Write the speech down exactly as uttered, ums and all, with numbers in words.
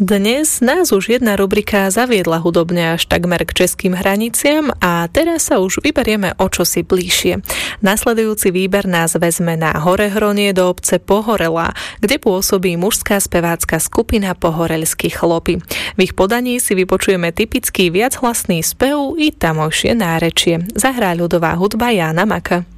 Dnes nás už jedna rubrika zaviedla hudobne až takmer k českým hraniciam a teraz sa už vyberieme o čosi bližšie. Nasledujúci výber nás vezme na Horehronie do obce Pohorelá, kde pôsobí mužská spevácka skupina Pohorelskí chlopy. V ich podaní si vypočujeme typický viachlasný spev i tamojšie nárečie. Zahrá ľudová hudba Jána Maka.